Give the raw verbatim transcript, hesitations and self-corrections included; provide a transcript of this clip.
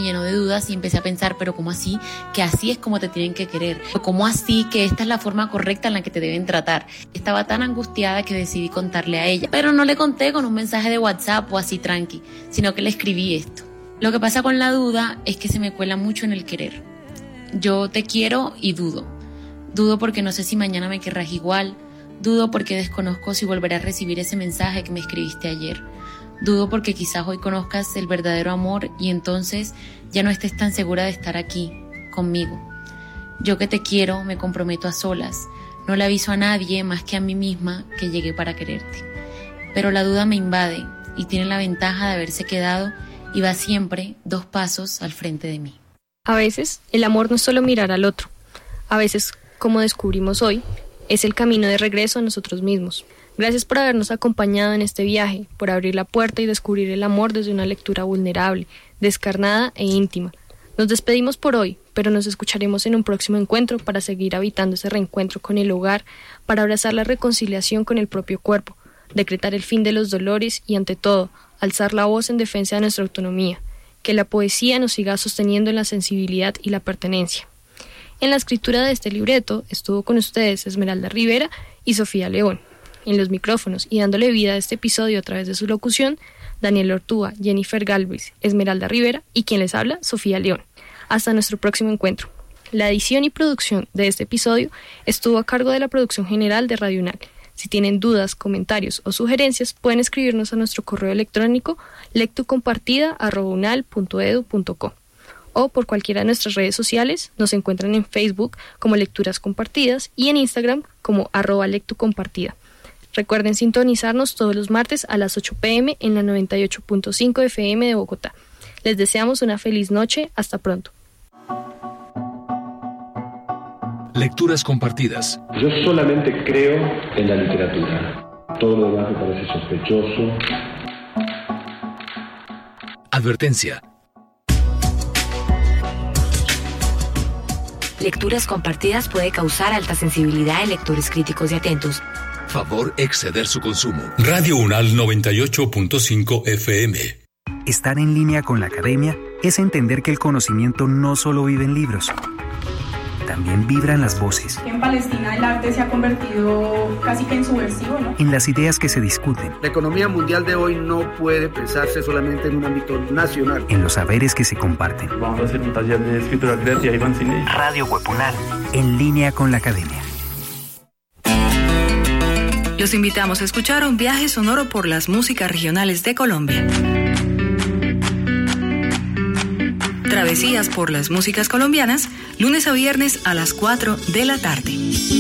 llenó de dudas y empecé a pensar, pero ¿cómo así? Que así es como te tienen que querer. ¿Cómo así? Que esta es la forma correcta en la que te deben tratar. Estaba tan angustiada que decidí contarle a ella. Pero no le conté con un mensaje de WhatsApp o así tranqui, sino que le escribí esto. Lo que pasa con la duda es que se me cuela mucho en el querer. Yo te quiero y dudo. Dudo porque no sé si mañana me querrás igual. Dudo porque desconozco si volveré a recibir ese mensaje que me escribiste ayer. Dudo porque quizás hoy conozcas el verdadero amor y entonces ya no estés tan segura de estar aquí, conmigo. Yo que te quiero me comprometo a solas. No le aviso a nadie más que a mí misma que llegué para quererte. Pero la duda me invade y tiene la ventaja de haberse quedado y va siempre dos pasos al frente de mí. A veces el amor no es solo mirar al otro. A veces, como descubrimos hoy, es el camino de regreso a nosotros mismos. Gracias por habernos acompañado en este viaje, por abrir la puerta y descubrir el amor desde una lectura vulnerable, descarnada e íntima. Nos despedimos por hoy, pero nos escucharemos en un próximo encuentro para seguir habitando ese reencuentro con el hogar, para abrazar la reconciliación con el propio cuerpo, decretar el fin de los dolores y, ante todo, alzar la voz en defensa de nuestra autonomía. Que la poesía nos siga sosteniendo en la sensibilidad y la pertenencia. En la escritura de este libreto estuvo con ustedes Esmeralda Rivera y Sofía León. En los micrófonos y dándole vida a este episodio a través de su locución, Daniel Ortúa, Jennifer Galvez, Esmeralda Rivera y quien les habla, Sofía León. Hasta nuestro próximo encuentro. La edición y producción de este episodio estuvo a cargo de la producción general de Radio UNAL. Si tienen dudas, comentarios o sugerencias, pueden escribirnos a nuestro correo electrónico lectucompartida arroba unal punto edu punto co o por cualquiera de nuestras redes sociales. Nos encuentran en Facebook como Lecturas Compartidas y en Instagram como arroba lectucompartida. Recuerden sintonizarnos todos los martes a las ocho pm en la noventa y ocho punto cinco F M de Bogotá. Les deseamos una feliz noche. Hasta pronto. Lecturas compartidas. Yo solamente creo en la literatura. Todo lo demás me parece sospechoso. Advertencia. Lecturas compartidas puede causar alta sensibilidad en lectores críticos y atentos. Favor exceder su consumo. Radio UNAL noventa y ocho punto cinco F M. Estar en línea con la academia es entender que el conocimiento no solo vive en libros. También vibran las voces. En Palestina el arte se ha convertido casi que en subversivo, ¿no? En las ideas que se discuten. La economía mundial de hoy no puede pensarse solamente en un ámbito nacional. En los saberes que se comparten. Vamos a hacer un taller de escritura creativa y fanzine. Radio Huepunal, en línea con la academia. Los invitamos a escuchar un viaje sonoro por las músicas regionales de Colombia. Travesías por las músicas colombianas, lunes a viernes a las cuatro de la tarde.